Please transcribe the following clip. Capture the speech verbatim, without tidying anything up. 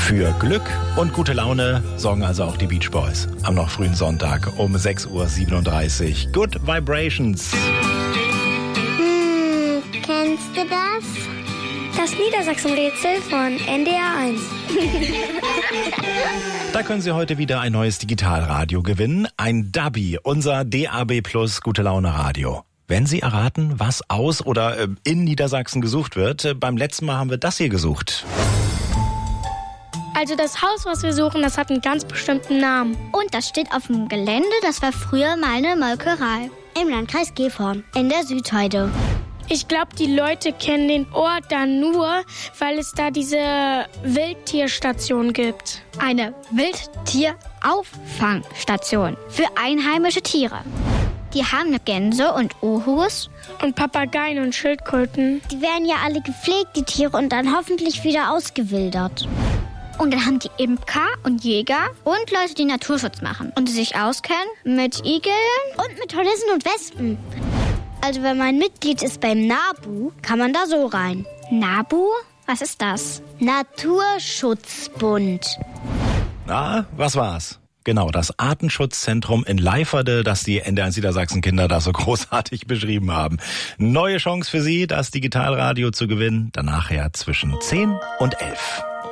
Für Glück und gute Laune sorgen also auch die Beach Boys am noch frühen Sonntag um sechs Uhr siebenunddreißig. Good Vibrations. Hm, kennst du das? Das Niedersachsen-Rätsel von N D R eins. Da können Sie heute wieder ein neues Digitalradio gewinnen. Ein Dabi, unser D A B Plus Gute Laune Radio. Wenn Sie erraten, was aus oder in Niedersachsen gesucht wird, beim letzten Mal haben wir das hier gesucht. Also das Haus, was wir suchen, das hat einen ganz bestimmten Namen. Und das steht auf dem Gelände, das war früher mal eine Molkerei. Im Landkreis Gifhorn, in der Südheide. Ich glaube, die Leute kennen den Ort da nur, weil es da diese Wildtierstation gibt. Eine Wildtierauffangstation für einheimische Tiere. Die haben Gänse und Uhus. Und Papageien und Schildkröten. Die werden ja alle gepflegt, die Tiere, und dann hoffentlich wieder ausgewildert. Und dann haben die Imker und Jäger und Leute, die Naturschutz machen und die sich auskennen mit Igeln und mit Hornissen und Wespen. Also wenn man Mitglied ist beim NABU, kann man da so rein. NABU? Was ist das? Naturschutzbund. Na, was war's? Genau, das Artenschutzzentrum in Leiferde, das die N D R eins Niedersachsen-Kinder da so großartig beschrieben haben. Neue Chance für Sie, das Digitalradio zu gewinnen. Dann nachher zwischen zehn und elf.